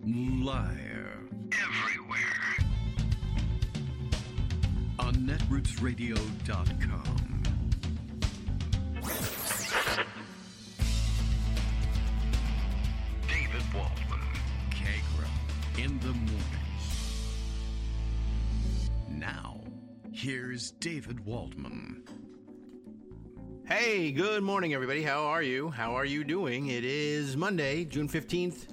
Live. Everywhere. On netrootsradio.com. David Waldman. Kagra. In the mornings. Now, here's David Waldman. Hey, good morning, everybody. How are you? How are you doing? It is Monday, June 15th,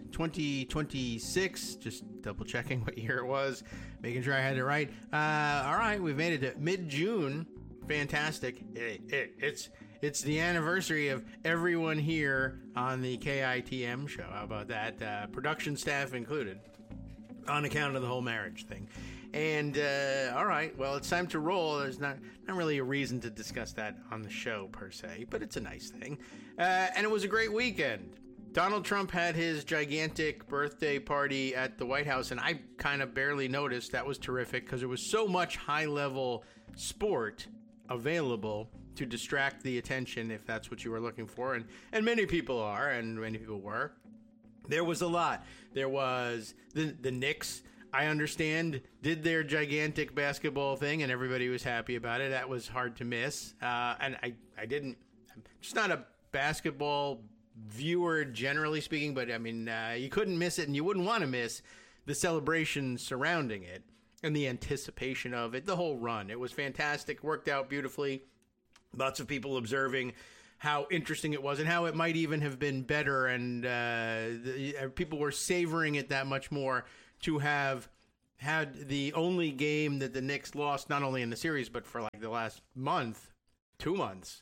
2026. Just double checking what year it was, making sure I had it right. All right, we've made it to mid-June. Fantastic. It's the anniversary of everyone here on the KITM show. How about that? Production staff included, on account of the whole marriage thing. And, all right, well, it's time to roll. There's not really a reason to discuss that on the show, per se, but it's a nice thing. And it was a great weekend. Donald Trump had his gigantic birthday party at the White House, and I kind of barely noticed. That was terrific because there was so much high-level sport available to distract the attention, if that's what you were looking for. And many people are, and many people were. There was a lot. There was the Knicks, I understand, did their gigantic basketball thing, and everybody was happy about it. That was hard to miss. And I'm just not a basketball viewer, generally speaking, but I mean, you couldn't miss it, and you wouldn't want to miss the celebration surrounding it and the anticipation of it, the whole run. It was fantastic, worked out beautifully. Lots of people observing how interesting it was and how it might even have been better, and people were savoring it that much more to have had the only game that the Knicks lost, not only in the series, but for like the last month, 2 months,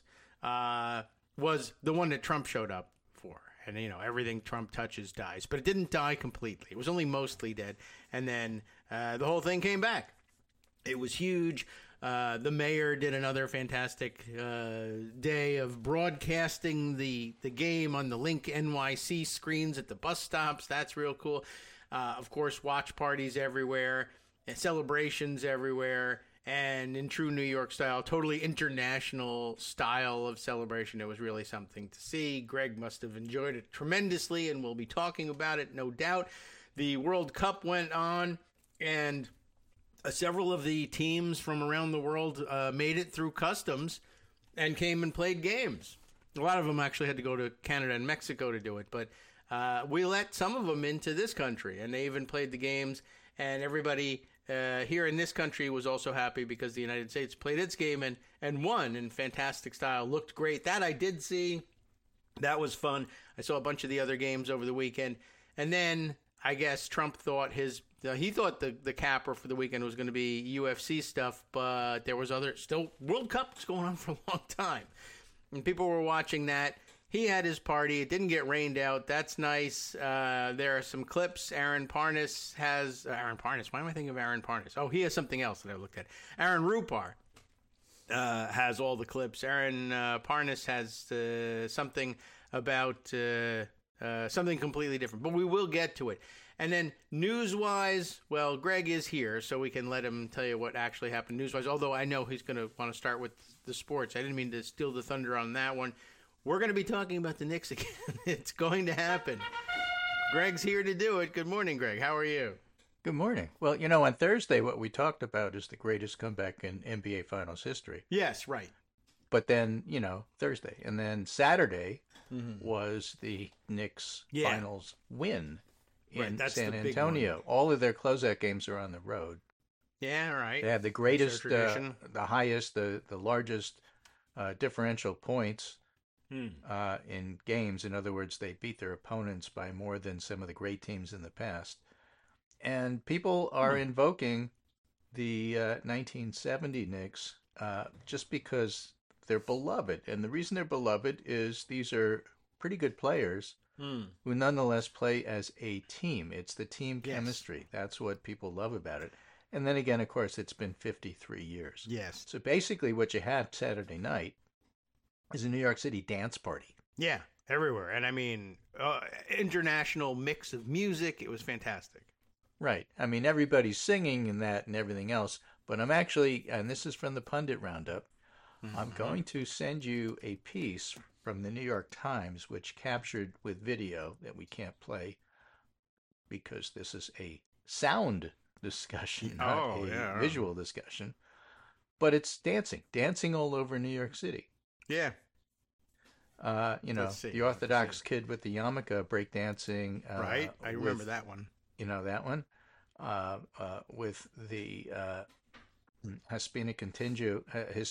was the one that Trump showed up for. And, you know, everything Trump touches dies. But it didn't die completely. It was only mostly dead. And then the whole thing came back. It was huge. The mayor did another fantastic day of broadcasting the game on the Link NYC screens at the bus stops. That's real cool. Of course, watch parties everywhere, and celebrations everywhere, and in true New York style, totally international style of celebration. It was really something to see. Greg must have enjoyed it tremendously, and we'll be talking about it, no doubt. The World Cup went on, and several of the teams from around the world made it through customs and came and played games. A lot of them actually had to go to Canada and Mexico to do it, but we let some of them into this country, and they even played the games, and everybody here in this country was also happy because the United States played its game and won in fantastic style. Looked great. That I did see. That was fun. I saw a bunch of the other games over the weekend, and then I guess Trump thought he thought the capper for the weekend was going to be UFC stuff, but there was still World Cup going on for a long time, and people were watching that. He had his party. It didn't get rained out. That's nice. There are some clips. Aaron Parnas. Why am I thinking of Aaron Parnas? Oh, he has something else that I looked at. Aaron Rupar has all the clips. Aaron Parnas has something about something completely different. But we will get to it. And then news-wise, well, Greg is here, so we can let him tell you what actually happened news-wise, although I know he's going to want to start with the sports. I didn't mean to steal the thunder on that one. We're going to be talking about the Knicks again. It's going to happen. Greg's here to do it. Good morning, Greg. How are you? Good morning. Well, you know, on Thursday, what we talked about is the greatest comeback in NBA Finals history. Yes, right. But then, you know, Thursday. And then Saturday was the Knicks Finals win in San Antonio. All of their closeout games are on the road. Yeah, right. They have the greatest, the highest, the largest differential points in games. In other words, they beat their opponents by more than some of the great teams in the past. And people are invoking the 1970 Knicks just because they're beloved. And the reason they're beloved is these are pretty good players who nonetheless play as a team. It's the team chemistry. That's what people love about it. And then again, of course, it's been 53 years. Yes. So basically what you had Saturday night is a New York City dance party. Yeah, everywhere. And I mean, international mix of music. It was fantastic. Right. I mean, everybody's singing and that and everything else. But I'm actually, and this is from the Pundit Roundup, I'm going to send you a piece from the New York Times, which captured with video that we can't play because this is a sound discussion, not a visual discussion. But it's dancing all over New York City. Yeah. The Orthodox kid with the yarmulke breakdancing. Right. I remember that one. You know that one? With the Hispanic contingent,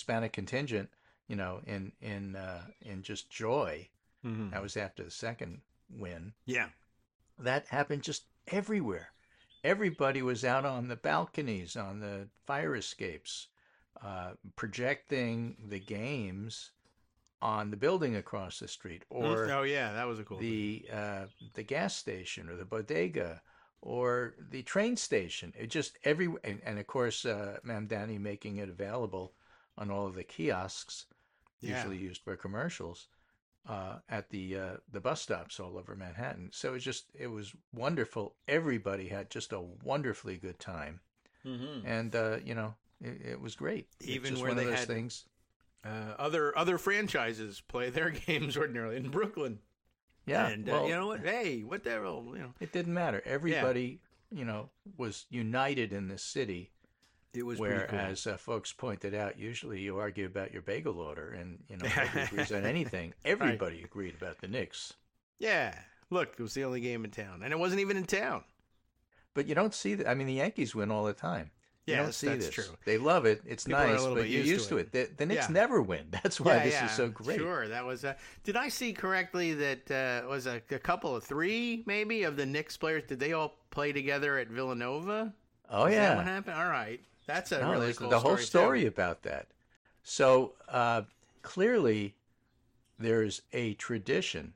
in just joy. Mm-hmm. That was after the second win. Yeah. That happened just everywhere. Everybody was out on the balconies, on the fire escapes, projecting the games on the building across the street, or that was a cool the gas station, or the bodega, or the train station. It just everywhere, and of course, Mamdani making it available on all of the kiosks, usually used for commercials, at the bus stops all over Manhattan. So it was wonderful. Everybody had just a wonderfully good time, and it was great. Even just where one they of those had things. Other franchises play their games ordinarily in Brooklyn. Yeah, and you know what? Hey, what the hell? It didn't matter. Everybody, was united in this city. It was whereas cool. Folks pointed out, usually you argue about your bagel order, and nobody agrees on anything. Everybody agreed about the Knicks. Yeah, look, it was the only game in town, and it wasn't even in town. But you don't see that. I mean, the Yankees win all the time. You don't see that's this. True. They love it. It's People nice, but you're used to it. The Knicks never win. That's why this is so great. Sure, that was. Did I see correctly that was a couple of three maybe of the Knicks players? Did they all play together at Villanova? Oh is yeah. That what happened? All right, that's a really cool the whole story too. About that. So clearly, there's a tradition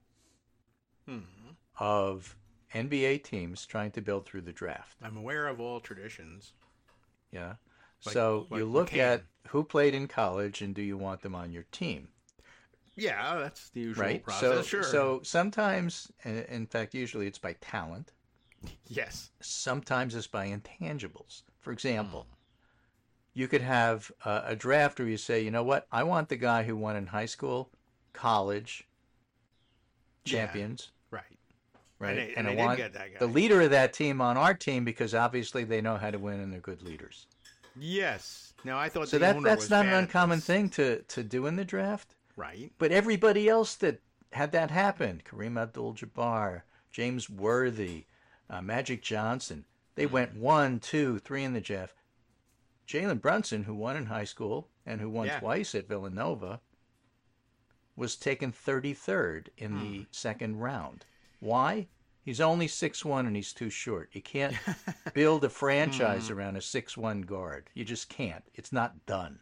of NBA teams trying to build through the draft. I'm aware of all traditions. Yeah. So you look at who played in college and do you want them on your team? Yeah, that's the usual right? process. Sure. So sometimes, in fact, usually it's by talent. Yes. Sometimes it's by intangibles. For example, you could have a draft where you say, you know what, I want the guy who won in high school, college, champions. Right. Right. And I did want get that guy. the leader of that team on our team because obviously they know how to win and they're good leaders. Yes. Now I thought so. That's not an uncommon thing to do in the draft. Right. But everybody else that had that happen, Kareem Abdul-Jabbar, James Worthy, Magic Johnson, they went 1, 2, 3 in the draft. Jalen Brunson, who won in high school and who won twice at Villanova, was taken 33rd in the second round. Why? He's only 6'1" and he's too short. You can't build a franchise around a 6'1" guard. You just can't. It's not done.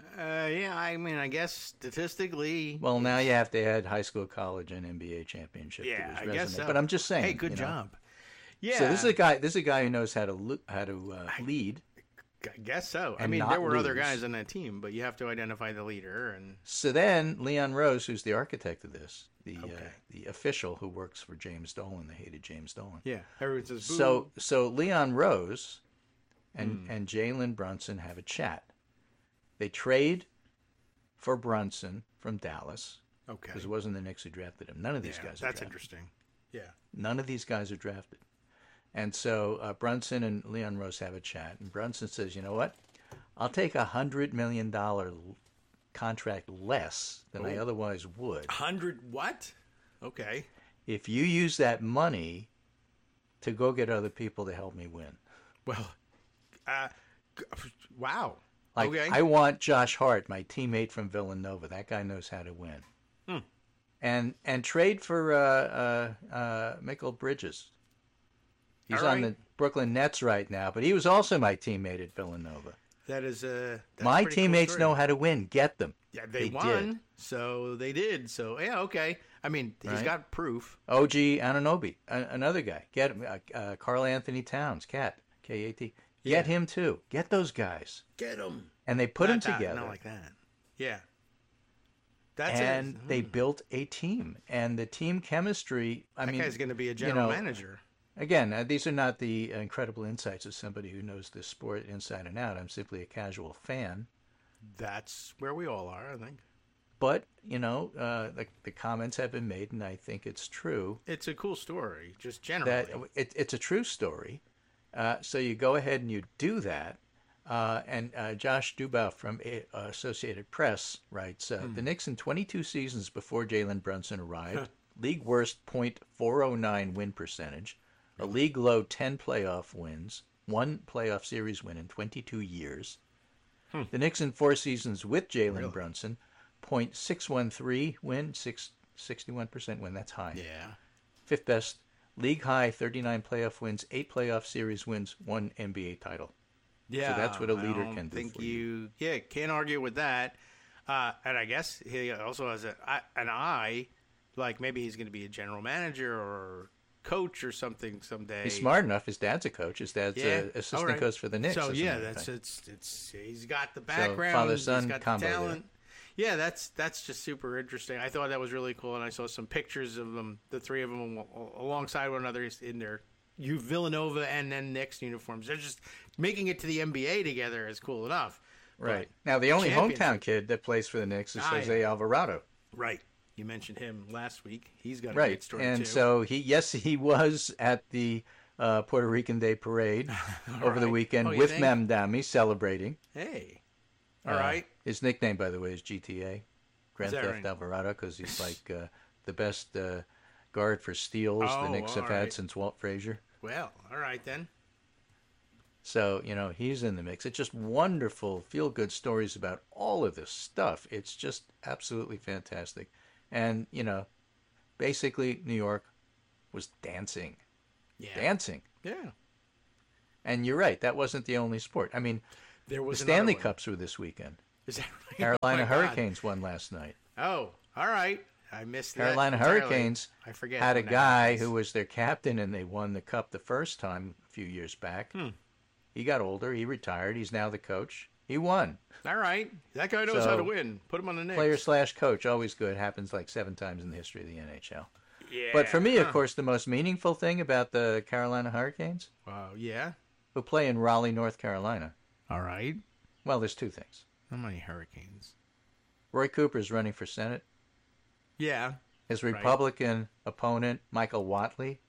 I mean, I guess statistically... Well, now you have to add high school, college, and NBA championship to his resume. Guess so. But I'm just saying. Hey, good job. Yeah. So this is a guy who knows how to lead. I guess so. I mean, there were other guys on that team, but you have to identify the leader. And so then Leon Rose, who's the architect of this, the official who works for James Dolan, the hated James Dolan. Yeah, everyone says boo. So Leon Rose and Jalen Brunson have a chat. They trade for Brunson from Dallas. Okay. Because it wasn't the Knicks who drafted him. None of these guys are drafted. That's interesting. Yeah. None of these guys are drafted. And so Brunson and Leon Rose have a chat. And Brunson says, you know what? I'll take $100 million contract less than I otherwise would. 100 what? Okay. If you use that money to go get other people to help me win. Well, wow. Like, okay. I want Josh Hart, my teammate from Villanova. That guy knows how to win. And trade for Mikal Bridges. He's on the Brooklyn Nets right now, but he was also my teammate at Villanova. That is my teammates know how to win. Get them. Yeah, they won, did. So they did. So yeah, okay. I mean, he's got proof. OG Anunoby, another guy. Get him. Karl Anthony Towns, K-A-T. Get him too. Get those guys. Get them. And they put them together. Not like that. Yeah. They built a team, and the team chemistry. That guy's going to be a general manager. Again, these are not the incredible insights of somebody who knows this sport inside and out. I'm simply a casual fan. That's where we all are, I think. But, the comments have been made, and I think it's true. It's a cool story, just generally. It's a true story. So you go ahead and you do that. And Josh Dubow from Associated Press writes, the Knicks in 22 seasons before Jalen Brunson arrived, league worst .409 win percentage, a league low 10 playoff wins, 1 playoff series win in 22 years. The Knicks in 4 seasons with Jalen Brunson, .613 win, 61% win. That's high. Yeah. Fifth best, league high 39 playoff wins, 8 playoff series wins, 1 NBA title. Yeah, so that's what a leader can do think for you. Yeah, can't argue with that. And I guess he also has an eye, like maybe he's going to be a general manager or coach or something someday. He's smart enough. His dad's a coach. His dad's assistant coach for the Knicks. So yeah, he's got the background. So father-son he's got combo the talent. There. Yeah, that's just super interesting. I thought that was really cool, and I saw some pictures of them, the three of them alongside one another in their Villanova and then Knicks uniforms. They're just making it to the NBA together is cool enough. Right. Now, the only hometown kid that plays for the Knicks is Jose Alvarado. Right. You mentioned him last week. He's got a great story, and too. So, he was at the Puerto Rican Day Parade over the weekend with Mamdani celebrating. Hey. All right. His nickname, by the way, is GTA, Grand Theft right? Alvarado, because he's like the best guard for steals the Knicks have had since Walt Frazier. Well, all right then. So, he's in the mix. It's just wonderful, feel-good stories about all of this stuff. It's just absolutely fantastic. And, basically New York was dancing. Yeah. Dancing. Yeah. And you're right, that wasn't the only sport. I mean, there was the Stanley Cups were this weekend. Is that right? Carolina Hurricanes won last night. Oh, all right. I missed that. Carolina Hurricanes had a guy who was their captain, and they won the cup the first time a few years back. He got older. He retired. He's now the coach. He won. All right. That guy knows how to win. Put him on the Knicks. Player/coach, always good. Happens like 7 times in the history of the NHL. Yeah. But for me, of course, the most meaningful thing about the Carolina Hurricanes, who play in Raleigh, North Carolina. All right. Well, there's 2 things. How many Hurricanes? Roy Cooper's running for Senate. Yeah. His Republican opponent, Michael Watley.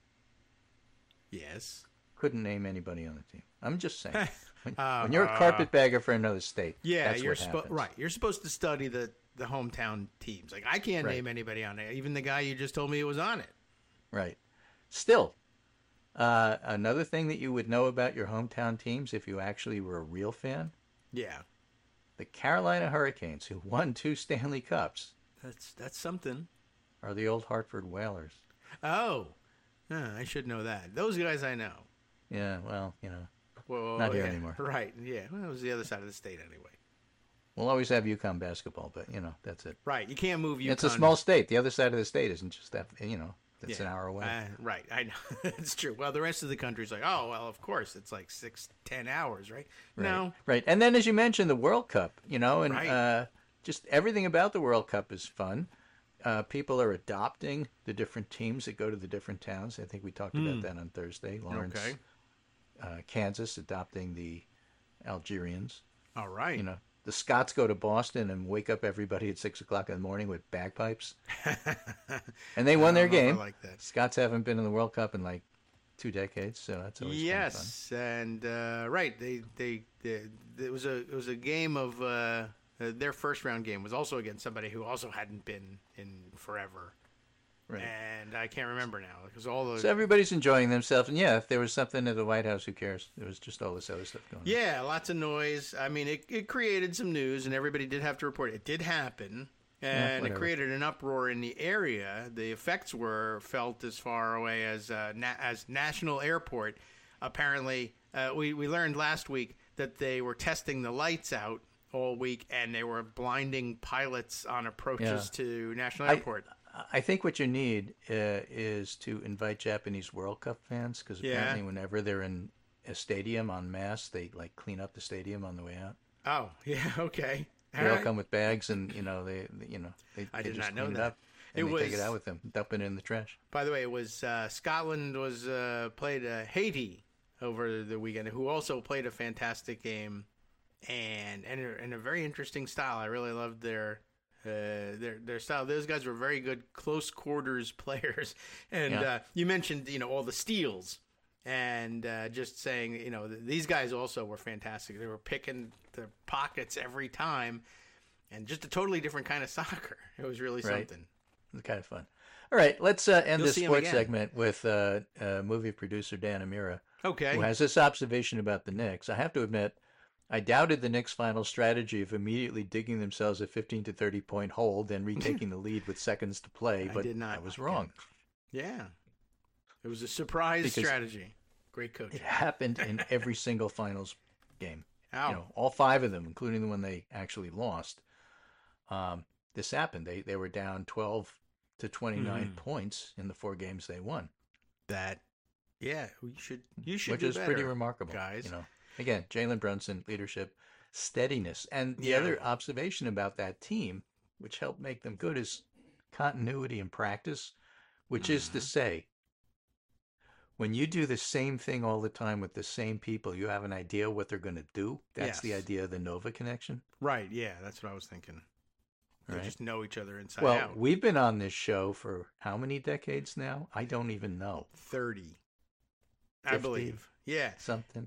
Yes. Couldn't name anybody on the team. I'm just saying. When you're a carpetbagger for another state, that's what happens. Right. You're supposed to study the hometown teams. Like, I can't name anybody on it. Even the guy you just told me was on it. Right. Still, another thing that you would know about your hometown teams if you actually were a real fan. Yeah. The Carolina Hurricanes, who won 2 Stanley Cups. That's something. Are the old Hartford Whalers. Oh. I should know that. Those guys I know. Yeah, well, not here anymore. Right, yeah. Well, it was the other side of the state anyway. We'll always have UConn basketball, but, that's it. Right, you can't move UConn. It's a small state. The other side of the state isn't just that, that's an hour away. Right, I know. It's true. Well, the rest of the country's like, oh, well, of course, it's like 6-10 hours, right? No. Right, and then as you mentioned, the World Cup, and right. Just everything about the World Cup is fun. People are adopting the different teams that go to the different towns. I think we talked about that on Thursday. Lawrence, Kansas adopting the Algerians. All right. The Scots go to Boston and wake up everybody at 6 o'clock in the morning with bagpipes. And they won their game. I like that. Scots haven't been in the World Cup in like 2 decades, so that's always fun. Yes, and right, it was a game of their first round game was also against somebody who also hadn't been in forever. Right. And I can't remember now because all those. So everybody's enjoying themselves, and if there was something at the White House, who cares? There was just all this other stuff going on. Yeah, lots of noise. I mean, it created some news, and everybody did have to report it. It did happen, and it created an uproar in the area. The effects were felt as far away as National Airport. Apparently, we learned last week that they were testing the lights out all week, and they were blinding pilots on approaches to National Airport. I think what you need is to invite Japanese World Cup fans, because apparently whenever they're in a stadium en masse, they clean up the stadium on the way out. Oh, yeah, okay. They all come with bags, and they I did just not know clean it that. up, and they take it out with them, dump it in the trash. By the way, it was Scotland was played Haiti over the weekend, who also played a fantastic game and in a very interesting style. I really loved their Their style. Those guys were very good close quarters players. And you mentioned, all the steals. And just saying, these guys also were fantastic. They were picking their pockets every time. And just a totally different kind of soccer. It was really something. It was kind of fun. All right, let's end You'll this see him sports again. segment with movie producer Dan Amira, Okay. who has this observation about the Knicks. I have to admit, I doubted the Knicks' final strategy of immediately digging themselves a 15 to 30 point hole, then retaking the lead with seconds to play, but I was wrong. Yeah. It was a surprise strategy. Great coach. It happened in every single finals game. Ow. All 5 of them, including the one they actually lost. This happened. They were down 12 to 29 points in the 4 games they won. You should Which do is better, pretty remarkable, guys. Again, Jalen Brunson, leadership, steadiness. And the other observation about that team, which helped make them good, is continuity in practice, which is to say, when you do the same thing all the time with the same people, you have an idea what they're going to do. That's the idea of the Nova connection. Right, yeah, that's what I was thinking. They Right. just know each other inside out. Well, we've been on this show for how many decades now? I don't even know. 30, 50? I believe. Yeah. Something.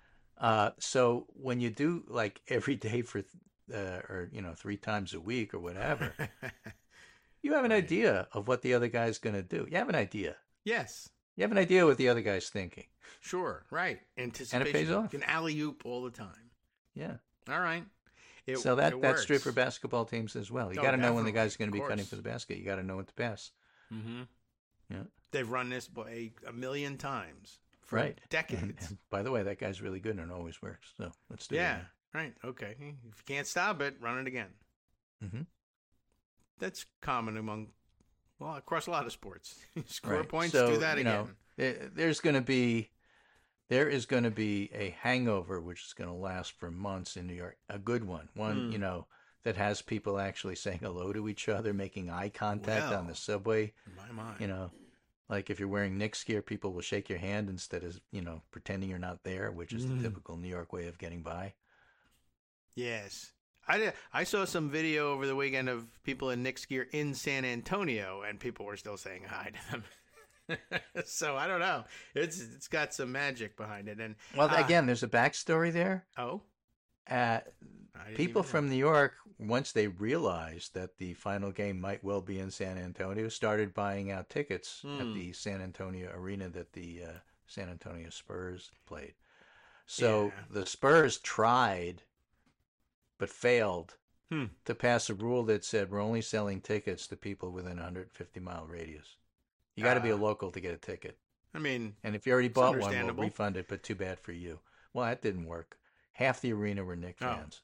So when you do like every day for, or 3 times a week or whatever, you have an idea of what the other guy's going to do. You have an idea. Yes. You have an idea what the other guy's thinking. Sure. Right. Anticipation. And it pays off. You can alley-oop all the time. Yeah. All right. So that's works. true for basketball teams as well. You Oh, got to know when the definitely. guy's going to be Of cutting course. for the basket. You got to know what to pass. Mm-hmm. Yeah. They've run this a million times for Right. decades. And by the way, that guy's really good and it always works. So let's do it. Yeah. Right. Okay. If you can't stop it, run it again. Mm-hmm. That's common across a lot of sports. Score Right. points, So, do that again. There is going to be a hangover which is going to last for months in New York. A good one, that has people actually saying hello to each other, making eye contact on the subway. In my mind. Like if you're wearing Knicks gear, people will shake your hand instead of pretending you're not there, which is the typical New York way of getting by. Yes. I saw some video over the weekend of people in Knicks gear in San Antonio, and people were still saying hi to them. So I don't know. It's got some magic behind it. And again, there's a backstory there. Oh, People from New York, once they realized that the final game might well be in San Antonio, started buying out tickets at the San Antonio arena that the San Antonio Spurs played. So the Spurs tried, but failed to pass a rule that said we're only selling tickets to people within a 150-mile radius. You got to be a local to get a ticket. I mean, and if you already bought one, we'll understandable. refund it, but too bad for you. Well, that didn't work. Half the arena were Knicks fans.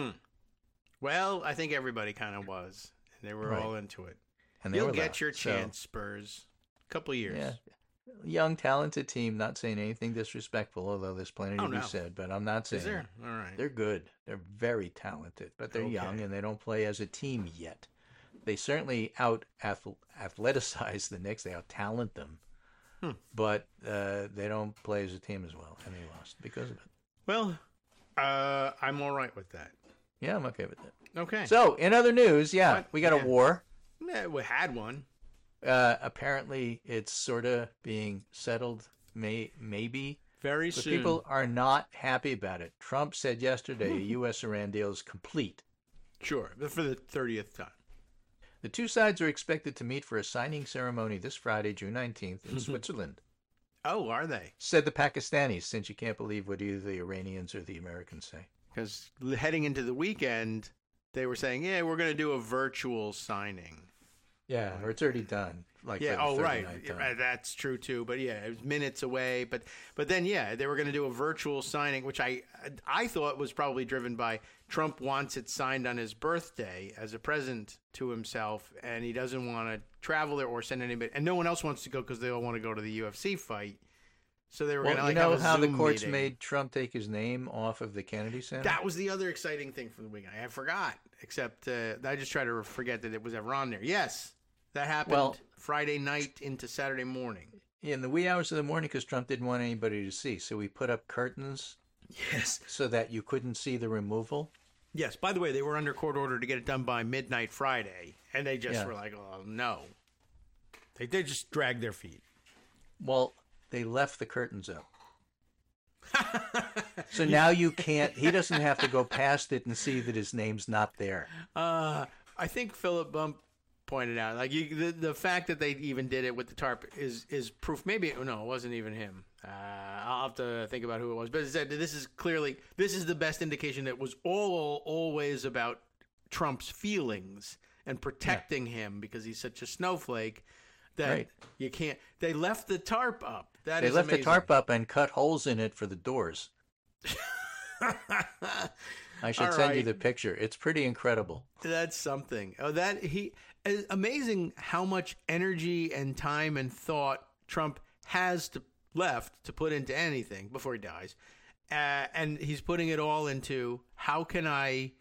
Well, I think everybody kind of was. They were all into it. And they You'll were get loud. your chance, Spurs. Couple years. Yeah. Young, talented team. Not saying anything disrespectful, although there's plenty to be said. But I'm not saying Is there? All right. They're good. They're very talented, but they're young and they don't play as a team yet. They certainly out-athleticize the Knicks. They out-talent them. But they don't play as a team as well, and they lost because of it. Well, I'm all right with that. Yeah, I'm okay with that. Okay. So, in other news, we got a war. Yeah, we had one. Apparently, it's sort of being settled, maybe. Very but soon. People are not happy about it. Trump said yesterday a U.S.-Iran deal is complete. Sure, but for the 30th time. The two sides are expected to meet for a signing ceremony this Friday, June 19th, in Switzerland. Oh, are they? Said the Pakistanis, since you can't believe what either the Iranians or the Americans say. Because heading into the weekend, they were saying, yeah, we're going to do a virtual signing. Yeah, or it's already done. Like yeah, for the right. 39th time. That's true, too. But, yeah, it was minutes away. But then, yeah, they were going to do a virtual signing, which I thought was probably driven by Trump wants it signed on his birthday as a present to himself, and he doesn't want to travel there or send anybody. And no one else wants to go because they all want to go to the UFC fight. So they were going to have a how the Zoom courts meeting. made Trump take his name off of the Kennedy Center? That was the other exciting thing from the weekend. I forgot, except I just try to forget that it was ever on there. Yes, that happened Friday night into Saturday morning. In the wee hours of the morning, because Trump didn't want anybody to see. So we put up curtains Yes. so that you couldn't see the removal. Yes. By the way, they were under court order to get it done by midnight Friday, and they just Yeah. were like, "Oh no!" They just dragged their feet. Well, they left the curtains up. So now you can't. He doesn't have to go past it and see that his name's not there. I think Philip Bump pointed out, like the fact that they even did it with the tarp is proof. Maybe it wasn't even him. I'll have to think about who it was, but it said this is the best indication that it was always about Trump's feelings and protecting him because he's such a snowflake that you can't. They left the tarp up. They left the tarp up and cut holes in it for the doors. I should send you the picture. It's pretty incredible. That's something. Amazing how much energy and time and thought Trump has left to put into anything before he dies. And he's putting it all into how can I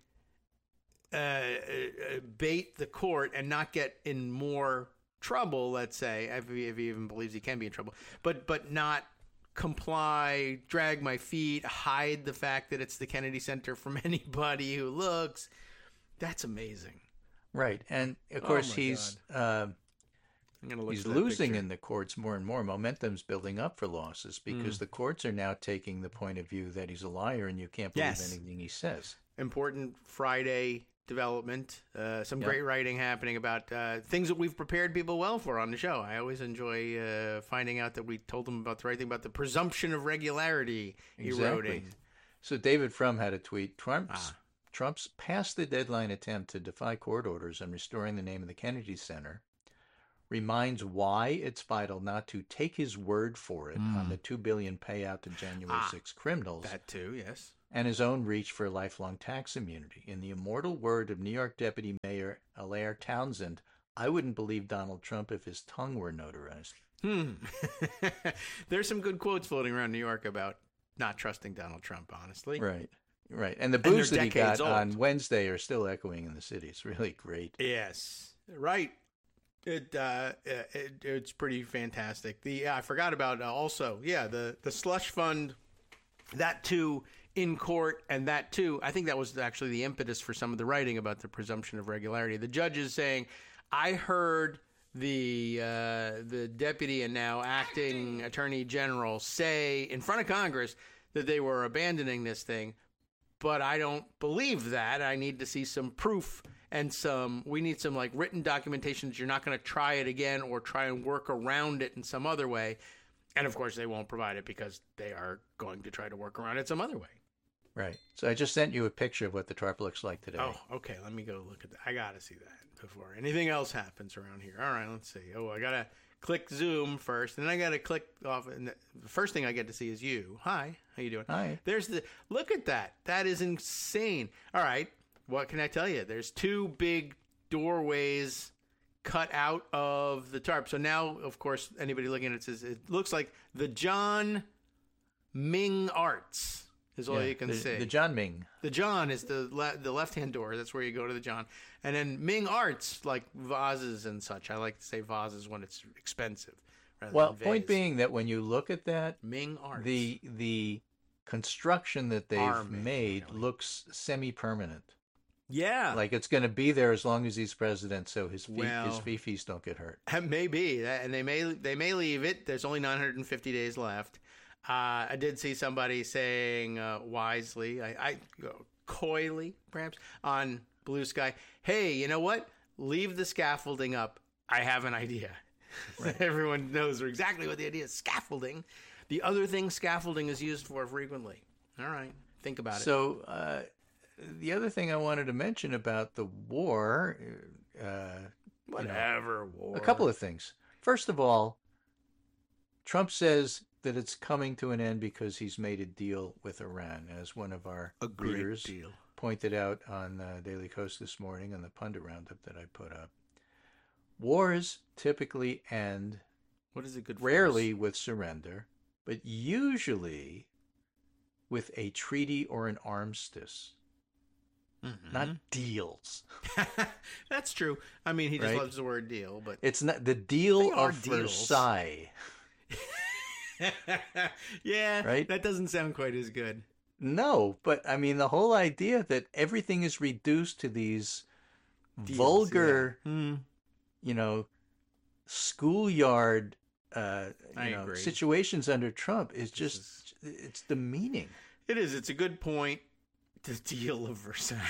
bait the court and not get in more trouble, let's say, if he even believes he can be in trouble, but not comply, drag my feet, hide the fact that it's the Kennedy Center from anybody who looks. That's amazing. Right. And of course he's losing in the courts more and more. Momentum's building up for losses because the courts are now taking the point of view that he's a liar and you can't believe anything he says. Important Friday development. Some great writing happening about things that we've prepared people well for on the show. I always enjoy finding out that we told them about the right thing about the presumption of regularity eroding. So David Frum had a tweet. Trump's past the deadline attempt to defy court orders and restoring the name of the Kennedy Center reminds why it's vital not to take his word for it on the $2 billion payout to January 6 criminals. That too, yes. And his own reach for lifelong tax immunity. In the immortal word of New York Deputy Mayor Alair Townsend, I wouldn't believe Donald Trump if his tongue were notarized. There's some good quotes floating around New York about not trusting Donald Trump, honestly. Right. And the boos that he got on Wednesday are still echoing in the city. It's really great. Yes. Right. It's pretty fantastic. I forgot about the slush fund, that too, in court, and that too, I think that was actually the impetus for some of the writing about the presumption of regularity. The judge is saying, I heard the deputy and now acting attorney general say in front of Congress that they were abandoning this thing, but I don't believe that. I need to see some proof and we need some like written documentation that you're not going to try it again or try and work around it in some other way. And of course they won't provide it because they are going to try to work around it some other way. Right. So I just sent you a picture of what the tarp looks like today. Oh, okay. Let me go look at that. I got to see that before anything else happens around here. All right, let's see. Oh, I got to click Zoom first, and then I got to click off. And the first thing I get to see is you. Hi. How you doing? Hi. Look at that. That is insane. All right. What can I tell you? There's two big doorways cut out of the tarp. So now, of course, anybody looking at it says it looks like the John Ming Arts is all you can see. The John Ming. The John is the left-hand door. That's where you go to the John. And then Ming Arts, like vases and such. I like to say vases when it's expensive. Well, point being that when you look at that, Ming Arts, the construction that they've made looks semi-permanent. Yeah. Like it's going to be there as long as he's president, so his fifis don't get hurt. Maybe. And they may leave it. There's only 950 days left. I did see somebody saying wisely, coyly perhaps, on Blue Sky, hey, you know what? Leave the scaffolding up. I have an idea. Right. Everyone knows exactly what the idea is. Scaffolding. The other thing scaffolding is used for frequently. All right. Think about it. So the other thing I wanted to mention about the war, war. A couple of things. First of all, Trump says that it's coming to an end because he's made a deal with Iran, as one of our readers pointed out on Daily Kos this morning on the Pundit Roundup that I put up. Wars typically end, what is it good for? Rarely with surrender, but usually with a treaty or an armistice. Mm-hmm. Not deals. That's true. I mean, he just loves the word deal, but it's not the deal of Versailles. Yeah, right. That doesn't sound quite as good. No, but I mean the whole idea that everything is reduced to these Deals, vulgar, yeah. you know, schoolyard, I agree. situations under Trump is just it's demeaning. It is. It's a good point. The deal of Versailles.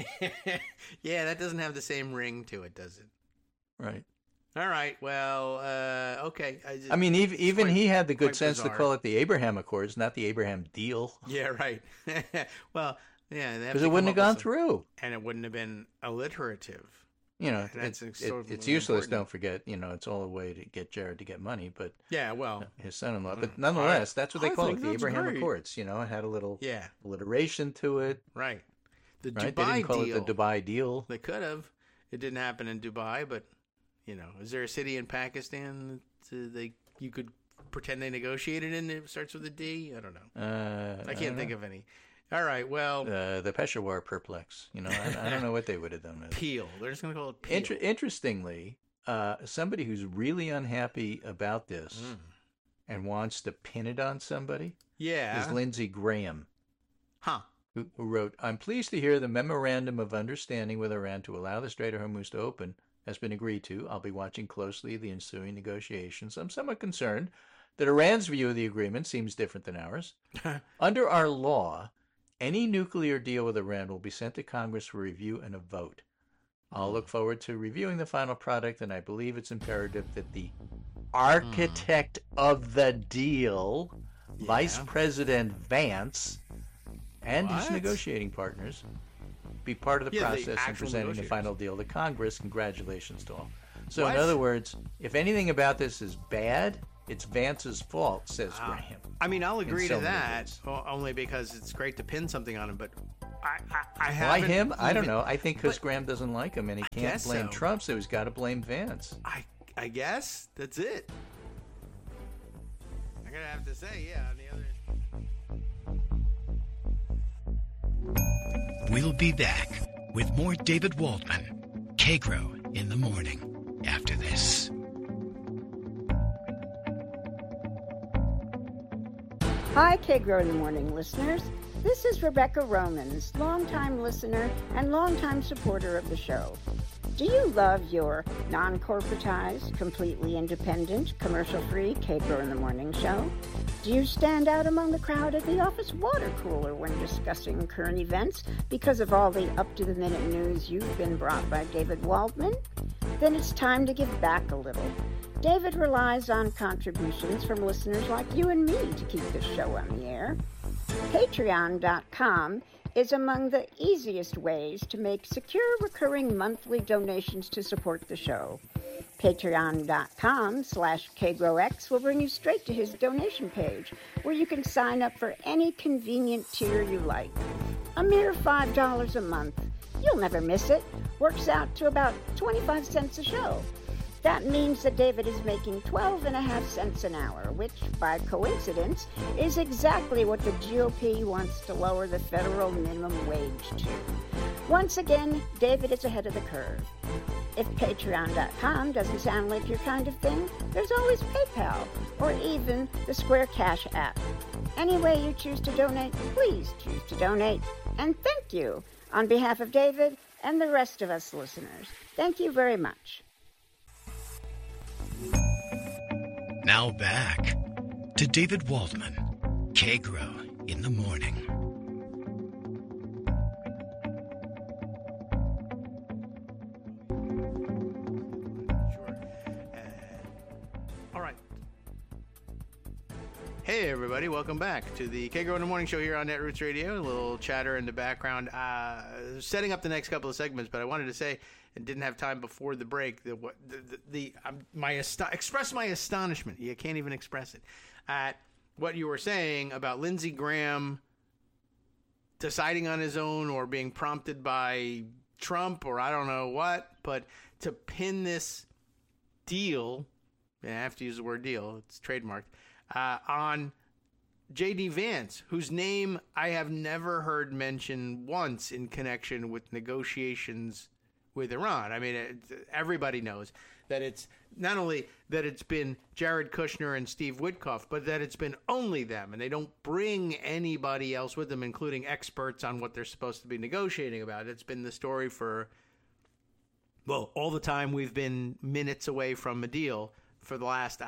Yeah, that doesn't have the same ring to it, does it? Right. All right. Well, okay. I mean, even quite- he had the good quite sense bizarre. to call it the Abraham Accords, not the Abraham Deal, Yeah, right. Well, yeah, because it wouldn't have gone through. and it wouldn't have been alliterative. You know, That's it's extraordinarily useless. important. Don't forget, it's all a way to get Jared to get money, but Yeah, well, his son-in-law. But nonetheless, that's what they I call think it, the that's Abraham great. Accords. It had a little yeah, alliteration to it. right. The Right? They Dubai didn't call deal. it the Dubai Deal. They could have. It didn't happen in Dubai, but is there a city in Pakistan that you could pretend they negotiated in? It starts with a D. I don't know. I can't think of any. All right. Well, the Peshawar Perplex. I don't know what they would have done with it. Peel. They're just going to call it Peel. Interestingly, somebody who's really unhappy about this and wants to pin it on somebody Yeah. is Lindsey Graham, Huh. who wrote, "I'm pleased to hear the memorandum of understanding with Iran to allow the Strait of Hormuz to open has been agreed to. I'll be watching closely the ensuing negotiations. I'm somewhat concerned that Iran's view of the agreement seems different than ours. Under our law, any nuclear deal with Iran will be sent to Congress for review and a vote. I'll look forward to reviewing the final product, and I believe it's imperative that the architect of the deal, Vice President Vance, and his What? negotiating partners be part of the Yeah, the process in actual presenting the negotiators. final deal to Congress. Congratulations to all." So, What? in other words, if anything about this is bad, it's Vance's fault, says Graham. I mean, I'll agree so to many that, ways. only because it's great to pin something on him, but I Why haven't him? I don't even- know. I think because but- Graham doesn't like him and he can't guess blame so. Trump, so he's got to blame Vance. I guess that's it. I'm gonna have to say, yeah. On the other. We'll be back with more David Waldman, Kagro in the morning, after this. Hi, Kagro in the Morning listeners. This is Rebecca Romans, longtime listener and longtime supporter of the show. Do you love your non-corporatized, completely independent, commercial-free Kagro in the Morning show? Do you stand out among the crowd at the office water cooler when discussing current events because of all the up-to-the-minute news you've been brought by David Waldman? Then it's time to give back a little. David relies on contributions from listeners like you and me to keep this show on the air. Patreon.com is among the easiest ways to make secure recurring monthly donations to support the show. Patreon.com/KagroX will bring you straight to his donation page, where you can sign up for any convenient tier you like. A mere $5 a month. You'll never miss it. Works out to about 25 cents a show. That means that David is making 12.5 cents an hour, which, by coincidence, is exactly what the GOP wants to lower the federal minimum wage to. Once again, David is ahead of the curve. If Patreon.com doesn't sound like your kind of thing, there's always PayPal, or even the Square Cash app. Any way you choose to donate, please choose to donate. And thank you on behalf of David and the rest of us listeners. Thank you very much. Now back to David Waldman, Kagro in the morning. Sure. All right. Hey, everybody. Welcome back to the Kagro in the Morning Show here on Netroots Radio. A little chatter in the background. Setting up the next couple of segments, but I wanted to say, and didn't have time before the break, express my astonishment. You can't even express it. At what you were saying about Lindsey Graham deciding on his own or being prompted by Trump or I don't know what, but to pin this deal, and I have to use the word deal, it's trademarked, on J.D. Vance, whose name I have never heard mentioned once in connection with negotiations with Iran. I mean, everybody knows that it's not only that it's been Jared Kushner and Steve Witkoff, but that it's been only them, and they don't bring anybody else with them, including experts on what they're supposed to be negotiating about. It's been the story for, well, all the time we've been minutes away from a deal for the last,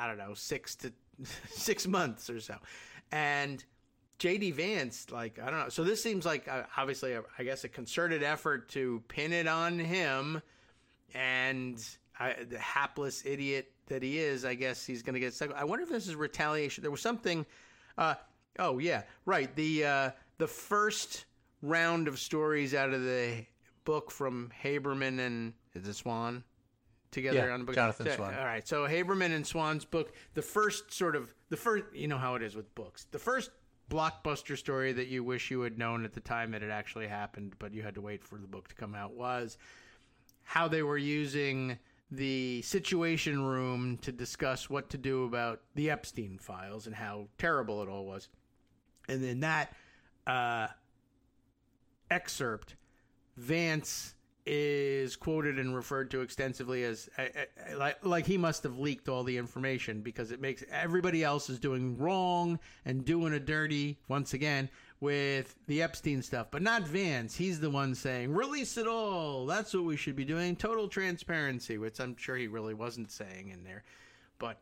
6 months or so. And J.D. Vance, I don't know. So this seems like, obviously, I guess, a concerted effort to pin it on him. And the hapless idiot that he is, I guess he's going to get stuck. I wonder if this is retaliation. There was something. Oh, yeah, right. The first round of stories out of the book from Haberman and is it Swan together on the book? Jonathan Swan. All right. So Haberman and Swan's book, the first, you know how it is with books. The first blockbuster story that you wish you had known at the time that it actually happened, but you had to wait for the book to come out, was how they were using the Situation Room to discuss what to do about the Epstein files and how terrible it all was. And in that excerpt, Vance is quoted and referred to extensively as like he must have leaked all the information because it makes everybody else is doing wrong and doing a dirty once again with the Epstein stuff, but not Vance. He's the one saying, release it all. That's what we should be doing. Total transparency, which I'm sure he really wasn't saying in there. But,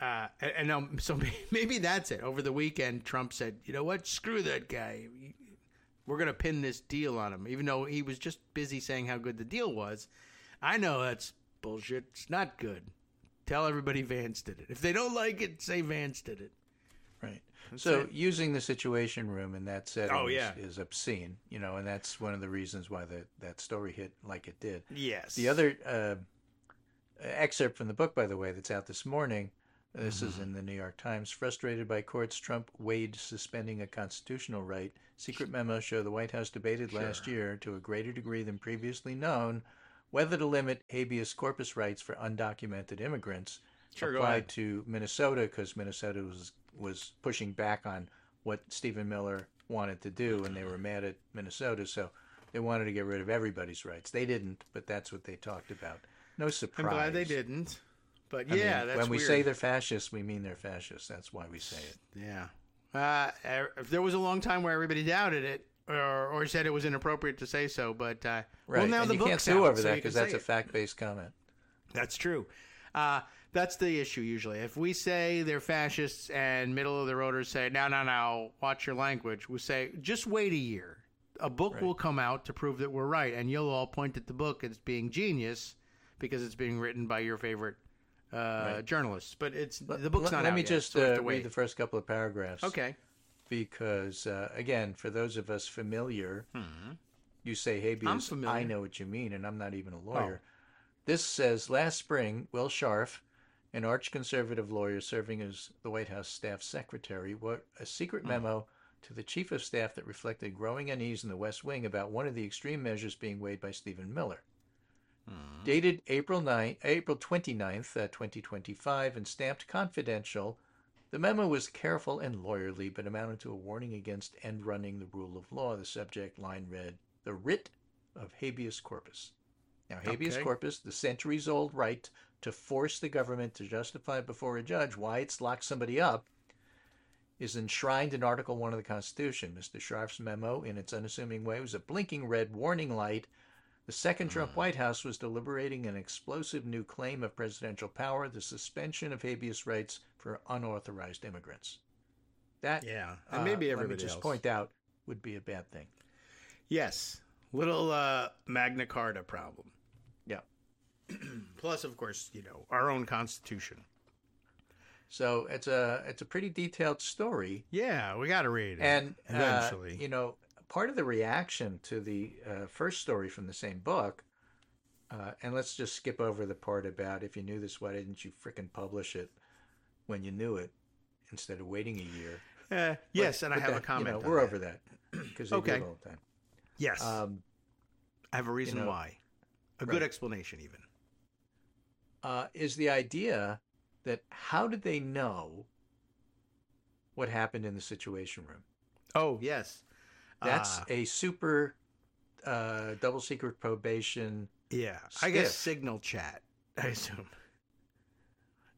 so maybe that's it. Over the weekend, Trump said, you know what? Screw that guy. We're going to pin this deal on him, even though he was just busy saying how good the deal was. I know that's bullshit. It's not good. Tell everybody Vance did it. If they don't like it, say Vance did it. Right. So using the Situation Room in that setting is obscene, and that's one of the reasons why that story hit like it did. Yes. The other excerpt from the book, by the way, that's out this morning, this is in the New York Times. Frustrated by courts, Trump weighed suspending a constitutional right. Secret memos show the White House debated last year to a greater degree than previously known whether to limit habeas corpus rights for undocumented immigrants. Applied to Minnesota because Minnesota was pushing back on what Stephen Miller wanted to do, and they were mad at Minnesota, so they wanted to get rid of everybody's rights. They didn't, but that's what they talked about. No surprise. I'm glad they didn't. But that's when we say they're fascists, we mean they're fascists. That's why we say it. Yeah. If there was a long time where everybody doubted it or said it was inappropriate to say so, but right. Well, now and the you book's can't sue out, over so that you because can that's say a fact-based comment. That's true. That's the issue usually. If we say they're fascists and middle-of-the-roaders say, no, watch your language, we say, just wait a year. A book will come out to prove that we're right, and you'll all point at the book as being genius because it's being written by your favorite journalists. But the book's not out yet. Let me just read the first couple of paragraphs. Okay. Because, again, for those of us familiar, you say habeas, I know what you mean, and I'm not even a lawyer. Oh. This says, last spring, Will Scharf, an arch-conservative lawyer serving as the White House staff secretary, wrote a secret memo to the chief of staff that reflected growing unease in the West Wing about one of the extreme measures being weighed by Stephen Miller. Dated April 29th, 2025, and stamped confidential, the memo was careful and lawyerly, but amounted to a warning against end-running the rule of law. The subject line read, the writ of habeas corpus. Now, habeas corpus, the centuries-old right to force the government to justify before a judge why it's locked somebody up, is enshrined in Article 1 of the Constitution. Mr. Scharf's memo, in its unassuming way, was a blinking red warning light. The second Trump White House was deliberating an explosive new claim of presidential power, the suspension of habeas rights for unauthorized immigrants. That, and maybe everybody let me just point out, would be a bad thing. Yes. Little Magna Carta problem. Yeah. Plus, of course, our own Constitution. So it's a pretty detailed story. Yeah, we got to read it. And eventually, part of the reaction to the first story from the same book, and let's just skip over the part about if you knew this, why didn't you frickin' publish it when you knew it instead of waiting a year? Yes, and I have a comment. We're over that because they do it all the time. Yes, I have a reason why. A good explanation, even. Is the idea that how did they know what happened in the Situation Room? Oh, yes. That's a super double secret probation. Yeah. I guess signal chat, I assume.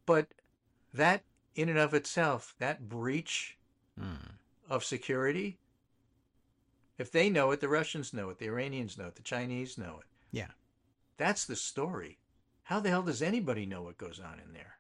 But that in and of itself, that breach of security, if they know it, the Russians know it, the Iranians know it, the Chinese know it. Yeah. That's the story. How the hell does anybody know what goes on in there?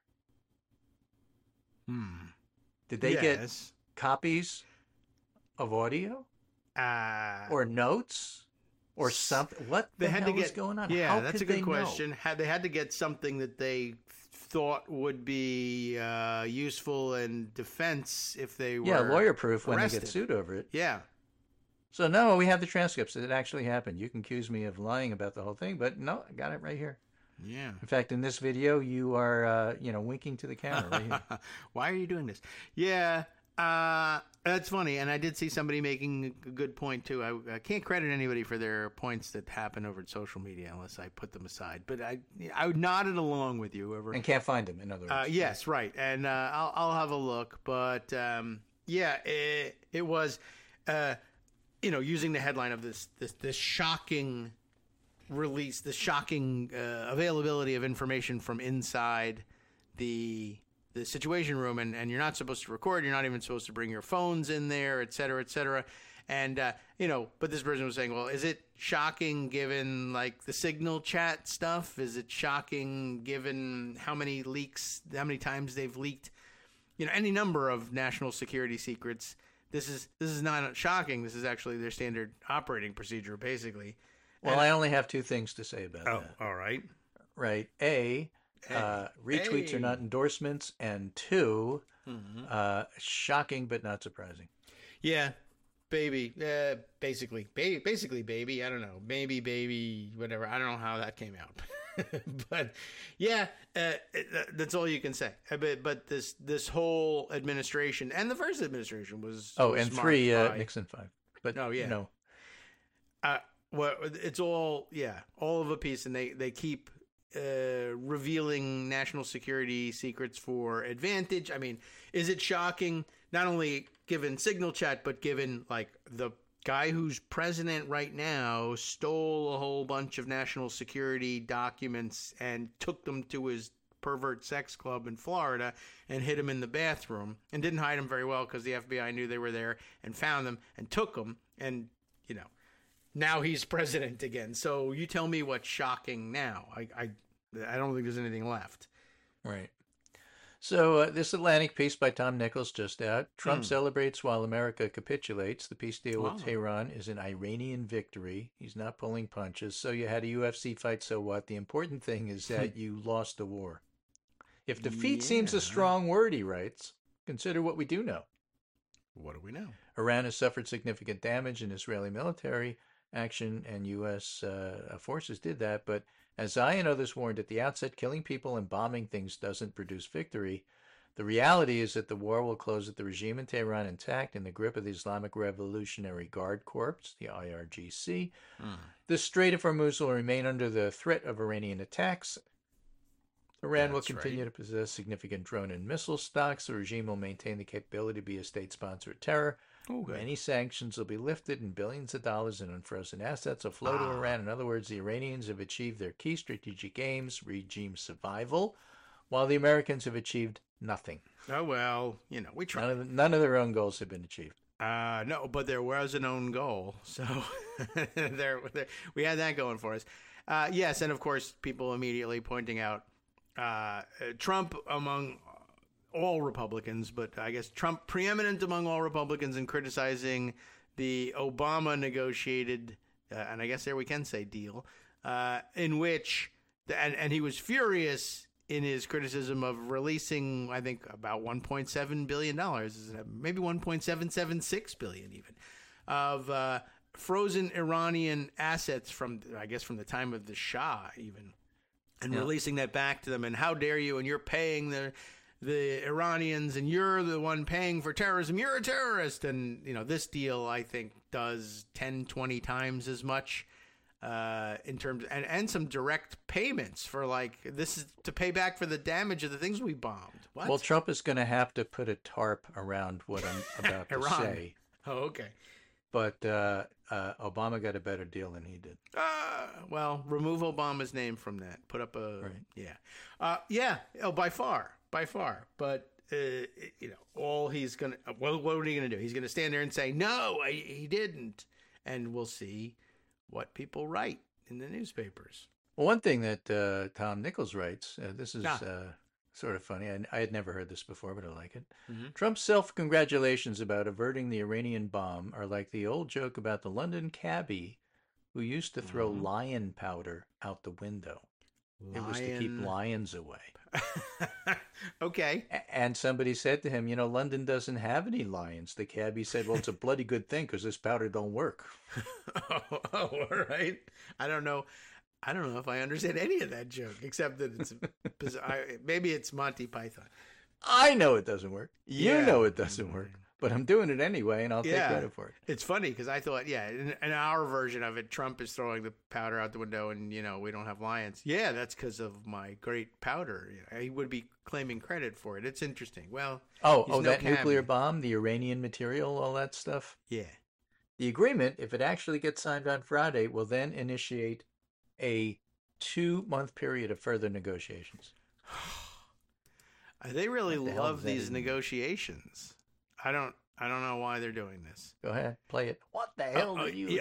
Did they get copies of audio? Or notes? Or something? What the hell is going on? Yeah, How that's a good question. They had to get something that they thought would be useful in defense if they were lawyer-proof when they arrested. get sued over it. Yeah. So, no, we have the transcripts. It actually happened. You can accuse me of lying about the whole thing, but no, I got it right here. Yeah. In fact, in this video, you are, winking to the camera right here. Why are you doing this? Yeah. That's funny, and I did see somebody making a good point too. I can't credit anybody for their points that happen over social media unless I put them aside. But I nodded along with you. And can't find them, in other words. Yes, right. And I'll have a look. But it was, using the headline of this shocking release, the shocking availability of information from inside the Situation Room, and you're not supposed to record. You're not even supposed to bring your phones in there, et cetera, et cetera. And, but this person was saying, well, is it shocking given, like, the Signal chat stuff? Is it shocking given how many times they've leaked, any number of national security secrets? This is not shocking. This is actually their standard operating procedure, basically. Well, I only have two things to say about that. Oh, all right. Right. Retweets are not endorsements, and two, shocking but not surprising. Yeah, baby. Basically, baby. I don't know. Maybe, baby, whatever. I don't know how that came out. But yeah, that's all you can say. But this whole administration and the first administration was and smart 3 Nixon 5. But no. Well, it's all of a piece, and they keep revealing national security secrets for advantage. I mean, is it shocking not only given Signal chat, but given like the guy who's president right now stole a whole bunch of national security documents and took them to his pervert sex club in Florida and hid them in the bathroom, and didn't hide them very well because the FBI knew they were there and found them and took them, and now he's president again. So you tell me what's shocking now. I don't think there's anything left. Right. So this Atlantic piece by Tom Nichols just out. Trump celebrates while America capitulates. The peace deal with Tehran is an Iranian victory. He's not pulling punches. So you had a UFC fight, so what? The important thing is that you lost the war. If defeat seems a strong word, he writes, consider what we do know. What do we know? Iran has suffered significant damage in Israeli military action, and U.S. forces did that. But as I and others warned at the outset, killing people and bombing things doesn't produce victory. The reality is that the war will close with the regime in Tehran intact in the grip of the Islamic Revolutionary Guard Corps, the IRGC. The Strait of Hormuz will remain under the threat of Iranian attacks. Iran will continue to possess significant drone and missile stocks. The regime will maintain the capability to be a state sponsor of terror. Many sanctions will be lifted and billions of dollars in unfrozen assets will flow to Iran. In other words, the Iranians have achieved their key strategic aims, regime survival, while the Americans have achieved nothing. Oh, well, we tried. None of their own goals have been achieved. No, but there was an own goal. So we had that going for us. Yes, and of course, people immediately pointing out Trump among all Republicans, but I guess Trump preeminent among all Republicans in criticizing the Obama negotiated, and I guess there we can say deal, in which, and he was furious in his criticism of releasing, I think, about $1.7 billion, maybe $1.776 billion even, of frozen Iranian assets from the time of the Shah even, and releasing that back to them. And how dare you, and you're paying the Iranians, and you're the one paying for terrorism. You're a terrorist. And, this deal, I think, does 10, 20 times as much in terms, and some direct payments for, this is to pay back for the damage of the things we bombed. What? Well, Trump is going to have to put a tarp around what I'm about to say. Oh, okay. But Obama got a better deal than he did. Well, remove Obama's name from that. Put up a... Right. Yeah. Oh, by far. by far. But all he's gonna what are you gonna do? He's gonna stand there and say, "No, he didn't," and we'll see what people write in the newspapers. Well, one thing that Tom Nichols writes, this is sort of funny. I had never heard this before, but I like it. Mm-hmm. Trump's self-congratulations about averting the Iranian bomb are like the old joke about the London cabbie who used to throw lion powder out the window. It was to keep lions away. Okay. And somebody said to him, London doesn't have any lions. The cabbie said, well, it's a bloody good thing because this powder don't work. All right. I don't know if I understand any of that joke, except that it's maybe it's Monty Python. I know it doesn't work. You know it doesn't work. But I'm doing it anyway, and I'll take credit for it. It's funny because I thought, in our version of it, Trump is throwing the powder out the window and, we don't have lions. Yeah, that's because of my great powder. He would be claiming credit for it. It's interesting. Well, that nuclear bomb, the Iranian material, all that stuff? Yeah. The agreement, if it actually gets signed on Friday, will then initiate a 2-month period of further negotiations. They really love these negotiations. I don't know why they're doing this. Go ahead, play it. What the hell do you?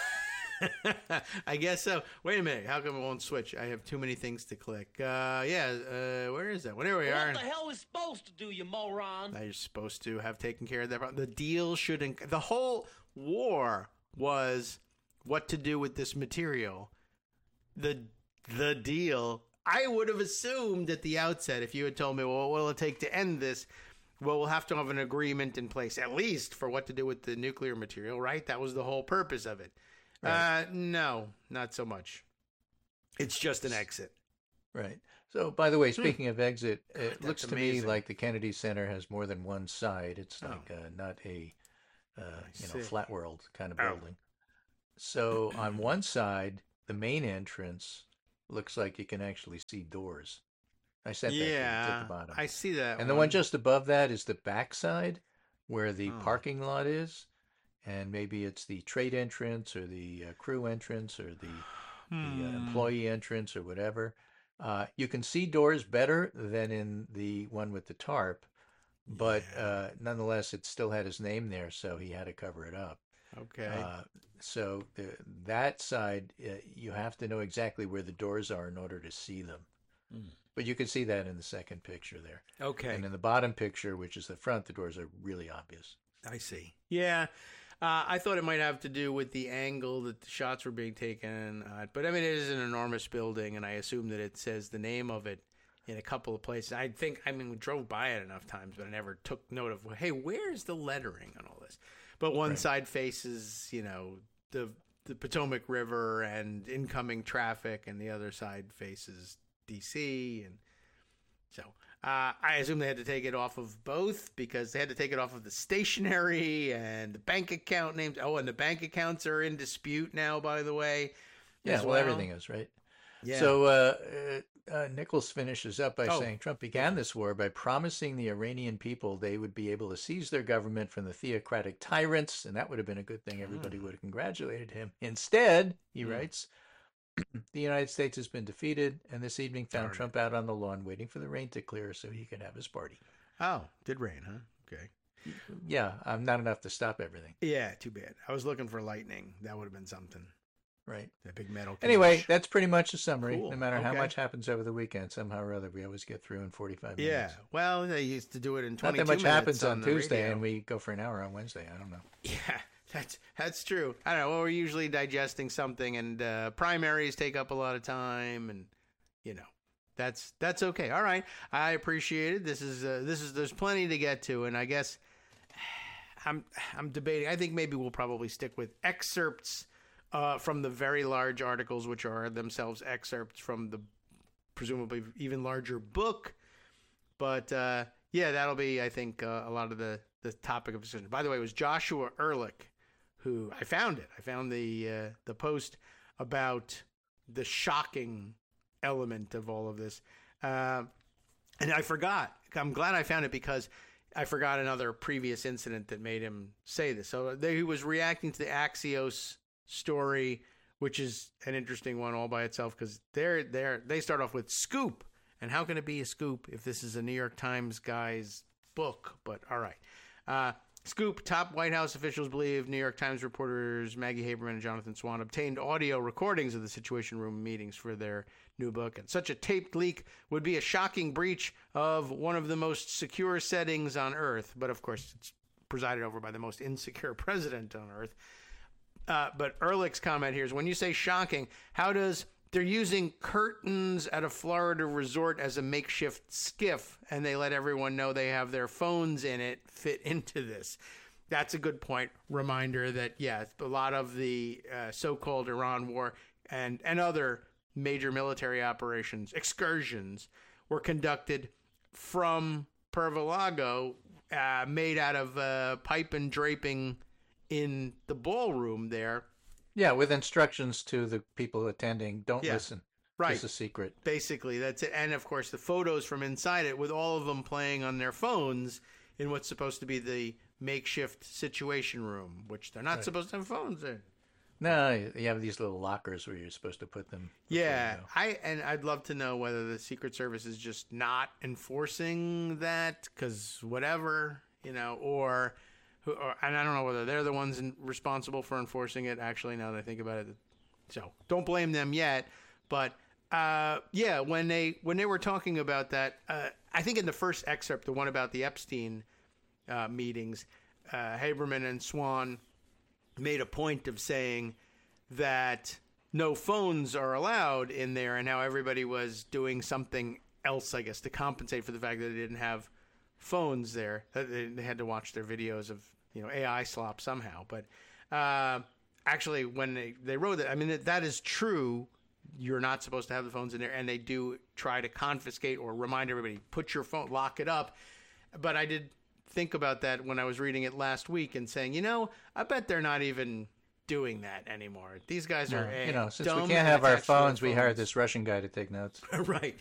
I guess so. Wait a minute. How come it won't switch? I have too many things to click. Where is that? Whenever we are. What the hell is supposed to do, you moron? You're supposed to have taken care of that problem. The deal shouldn't. The whole war was what to do with this material. The deal. I would have assumed at the outset, if you had told me, well, what will it take to end this? Well, we'll have to have an agreement in place, at least for what to do with the nuclear material, right? That was the whole purpose of it. Right. No, not so much. It's just an exit. Right. So, by the way, speaking of exit, it looks to me like the Kennedy Center has more than one side. It's like not a flat world kind of building. So, on one side, the main entrance looks like you can actually see doors. I sent that to you at the bottom. I see that. And the one just above that is the backside where the parking lot is. And maybe it's the trade entrance or the crew entrance or the employee entrance or whatever. You can see doors better than in the one with the tarp. But nonetheless, it still had his name there, so he had to cover it up. Okay. So that side, you have to know exactly where the doors are in order to see them. But you can see that in the second picture there. Okay. And in the bottom picture, which is the front, the doors are really obvious. I see. Yeah. I thought it might have to do with the angle that the shots were being taken at. But, I mean, it is an enormous building, and I assume that it says the name of it in a couple of places. We drove by it enough times, but I never took note of, hey, where's the lettering on all this? But one side faces, the Potomac River and incoming traffic, and the other side faces D.C. And so I assume they had to take it off of both because they had to take it off of the stationery and the bank account names. Oh, and the bank accounts are in dispute now, by the way. Yeah, well, everything is, right? Yeah. So Nichols finishes up by saying Trump began this war by promising the Iranian people they would be able to seize their government from the theocratic tyrants, and that would have been a good thing. Everybody would have congratulated him. Instead, he writes, the United States has been defeated, and this evening found Trump out on the lawn waiting for the rain to clear so he could have his party. Oh, did rain, huh? Okay. Yeah, not enough to stop everything. Yeah, too bad. I was looking for lightning. That would have been something. Right. That big metal cage. Anyway, that's pretty much a summary. Cool. No matter how much happens over the weekend, somehow or other, we always get through in 45 minutes. Yeah. Well, they used to do it in 22 minutes. Not that much happens on Tuesday, and we go for an hour on Wednesday. I don't know. Yeah. That's true. I don't know. Well, we're usually digesting something, and primaries take up a lot of time, and that's okay. All right, I appreciate it. This is there's plenty to get to, and I guess I'm debating. I think maybe we'll probably stick with excerpts from the very large articles, which are themselves excerpts from the presumably even larger book. But that'll be, I think, a lot of the topic of discussion. By the way, it was Joshua Ehrlich who I found it. I found the post about the shocking element of all of this. And I forgot. I'm glad I found it because I forgot another previous incident that made him say this. So he was reacting to the Axios story, which is an interesting one all by itself because they start off with scoop. And how can it be a scoop if this is a New York Times guy's book? But all right. Scoop, top White House officials believe New York Times reporters Maggie Haberman and Jonathan Swan obtained audio recordings of the Situation Room meetings for their new book. And such a taped leak would be a shocking breach of one of the most secure settings on Earth. But, of course, it's presided over by the most insecure president on Earth. But Ehrlich's comment here is, when you say shocking, how does they're using curtains at a Florida resort as a makeshift skiff, and they let everyone know they have their phones in it fit into this? That's a good point. Reminder that, yeah, a lot of the so-called Iran war and other major military operations, excursions, were conducted from Pervolago, made out of pipe and draping in the ballroom there. Yeah, with instructions to the people attending, don't listen. Right. It's a secret. Basically, that's it. And, of course, the photos from inside it with all of them playing on their phones in what's supposed to be the makeshift Situation Room, which they're not supposed to have phones in. No, you have these little lockers where you're supposed to put them. Yeah, I'd love to know whether the Secret Service is just not enforcing that because whatever, or and I don't know whether they're the ones responsible for enforcing it. Actually, now that I think about it, so don't blame them yet. But when they were talking about that, I think in the first excerpt, the one about the Epstein meetings, Haberman and Swan made a point of saying that no phones are allowed in there, and how everybody was doing something else, I guess, to compensate for the fact that they didn't have phones there. They had to watch their videos of AI slop somehow. But actually, when they wrote that, I mean, that is true. You're not supposed to have the phones in there, and they do try to confiscate or remind everybody, put your phone, lock it up. But I did think about that when I was reading it last week and saying, I bet they're not even doing that anymore. These guys are since we can't have our phones, we hired this Russian guy to take notes. Right.